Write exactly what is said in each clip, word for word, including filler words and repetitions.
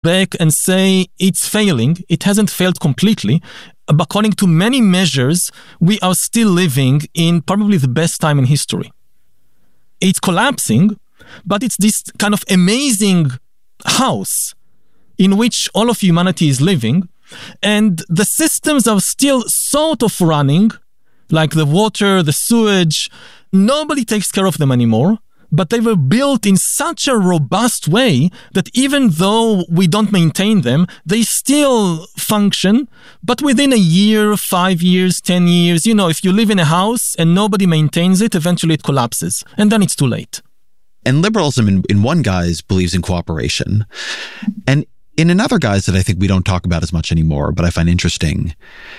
back and say it's failing. It hasn't failed completely. But according to many measures, we are still living in probably the best time in history. It's collapsing, but it's this kind of amazing house in which all of humanity is living, and the systems are still sort of running, like the water, the sewage. Nobody takes care of them anymore, but they were built in such a robust way that even though we don't maintain them, they still function. But within a year, five years, ten years, you know, if you live in a house and nobody maintains it, eventually it collapses. And then it's too late. And liberalism in, in one guise believes in cooperation. And in another guise that I think we don't talk about as much anymore, but I find interesting,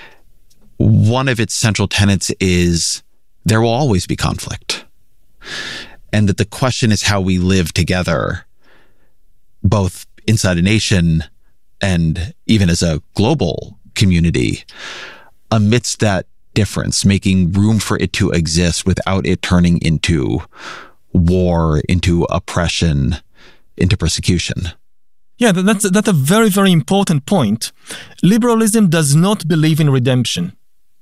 one of its central tenets is there will always be conflict. And that the question is how we live together, both inside a nation and even as a global community, amidst that difference, making room for it to exist without it turning into war, into oppression, into persecution. Yeah, that's, that's a very, very important point. Liberalism does not believe in redemption.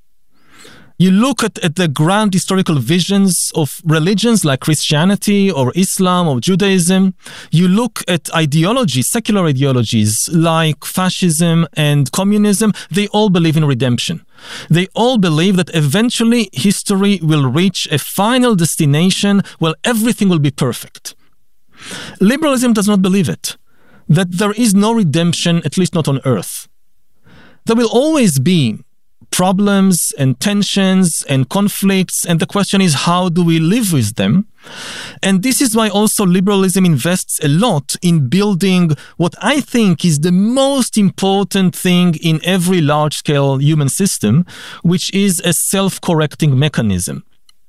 You look at, at the grand historical visions of religions like Christianity or Islam or Judaism. You look at ideologies, secular ideologies like fascism and communism. They all believe in redemption. They all believe that eventually history will reach a final destination where everything will be perfect. Liberalism does not believe it, that there is no redemption, at least not on earth. There will always be problems and tensions and conflicts, and the question is, how do we live with them? And this is why also liberalism invests a lot in building what I think is the most important thing in every large-scale human system, which is a self-correcting mechanism.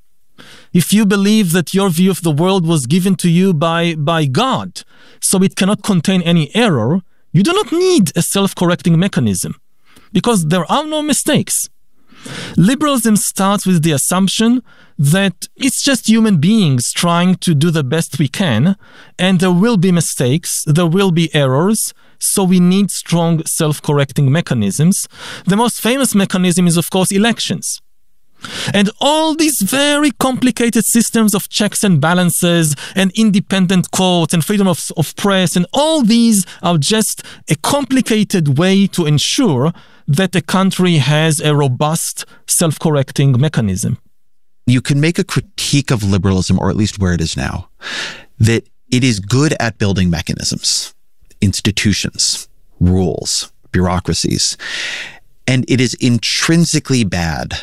If you believe that your view of the world was given to you by, by God, so it cannot contain any error, you do not need a self-correcting mechanism, because there are no mistakes. Liberalism starts with the assumption that it's just human beings trying to do the best we can, and there will be mistakes, there will be errors, so we need strong self-correcting mechanisms. The most famous mechanism is, of course, elections. And all these very complicated systems of checks and balances and independent courts and freedom of, of press, and all these are just a complicated way to ensure that a country has a robust self-correcting mechanism. You can make a critique of liberalism, or at least where it is now, that it is good at building mechanisms, institutions, rules, bureaucracies, and it is intrinsically bad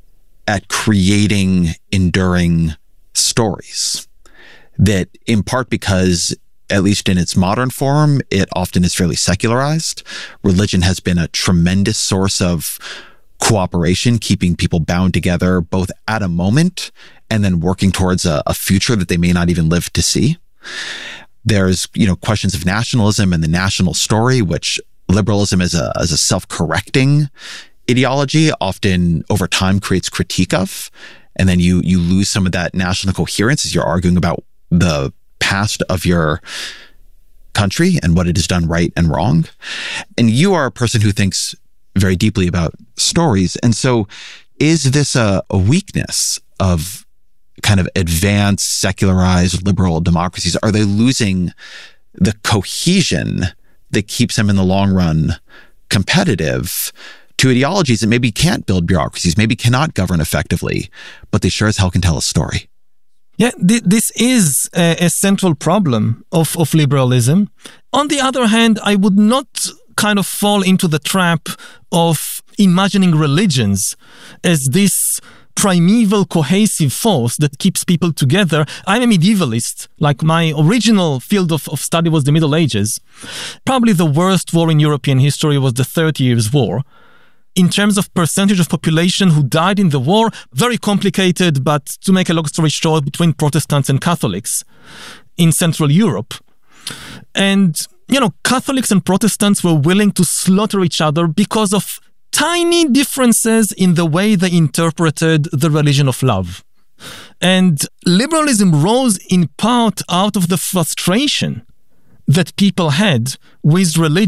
at creating enduring stories that, in part because, at least in its modern form, it often is fairly secularized. Religion has been a tremendous source of cooperation, keeping people bound together both at a moment and then working towards a, a future that they may not even live to see. There's, you know, questions of nationalism and the national story, which liberalism as a, as a self-correcting ideology often over time creates critique of. And then you, you lose some of that national coherence as you're arguing about the past of your country and what it has done right and wrong. And you are a person who thinks very deeply about stories. And so is this a, a weakness of kind of advanced, secularized, liberal democracies? Are they losing the cohesion that keeps them in the long run competitive to ideologies that maybe can't build bureaucracies, maybe cannot govern effectively, but they sure as hell can tell a story? Yeah, th- this is a, a central problem of, of liberalism. On the other hand, I would not kind of fall into the trap of imagining religions as this primeval cohesive force that keeps people together. I'm a medievalist. Like, my original field of, of study was the Middle Ages. Probably the worst war in European history was the Thirty Years' War. In terms of percentage of population who died in the war, very complicated, but to make a long story short, between Protestants and Catholics in Central Europe. And, you know, Catholics and Protestants were willing to slaughter each other because of tiny differences in the way they interpreted the religion of love. And liberalism rose in part out of the frustration that people had with religion